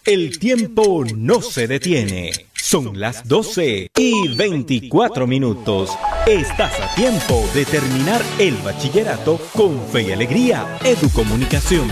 El tiempo no se detiene. Son las 12:24. Estás a tiempo de terminar el bachillerato con fe y alegría. Educomunicación.